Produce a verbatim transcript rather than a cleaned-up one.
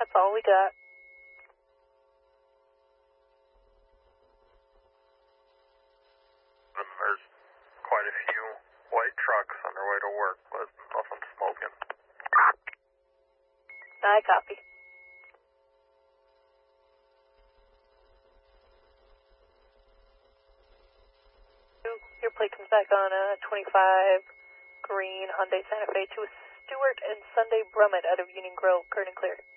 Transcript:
That's all we got. And there's quite a few white trucks on their way to work, but nothing smoking. I copy. Your plate comes back on a twenty-five green Hyundai Santa Fe to Stewart and Sunday Brummett out of Union Grove, current and clear.